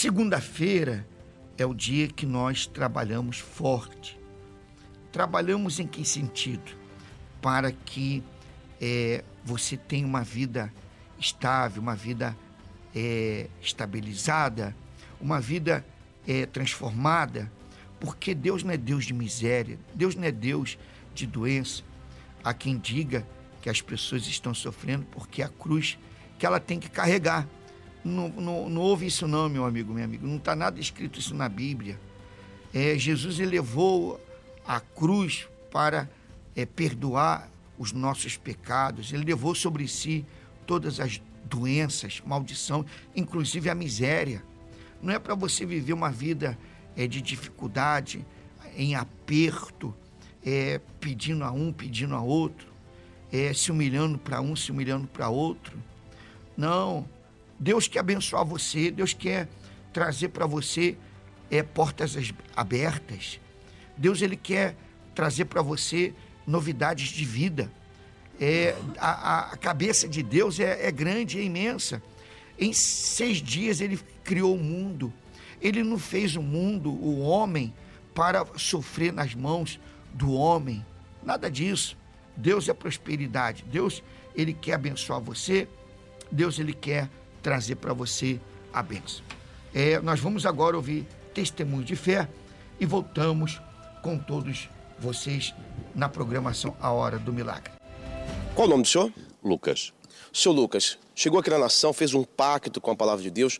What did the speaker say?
Segunda-feira é o dia que nós trabalhamos forte. Trabalhamos em que sentido? Para que você tenha uma vida estável, uma vida estabilizada, uma vida transformada, porque Deus não é Deus de miséria, Deus não é Deus de doença. Há quem diga que as pessoas estão sofrendo porque a cruz que ela tem que carregar. Não houve isso não, meu amigo, minha amiga. Não está nada escrito isso na Bíblia. Jesus ele levou a cruz para perdoar os nossos pecados. Ele levou sobre si todas as doenças, maldição, inclusive a miséria. Não é para você viver uma vida de dificuldade, em aperto, pedindo a um, pedindo a outro, se humilhando para um, se humilhando para outro. Não. Deus quer abençoar você, Deus quer trazer para você portas abertas. Deus ele quer trazer para você novidades de vida. A cabeça de Deus é grande, é imensa. Em 6 dias ele criou o mundo. Ele não fez o mundo, o homem, para sofrer nas mãos do homem. Nada disso. Deus é prosperidade. Deus ele quer abençoar você. Deus ele quer trazer para você a bênção. Nós vamos agora ouvir testemunho de fé e voltamos com todos vocês na programação A Hora do Milagre. Qual o nome do senhor? Lucas. Senhor Lucas, chegou aqui na nação, fez um pacto com a palavra de Deus.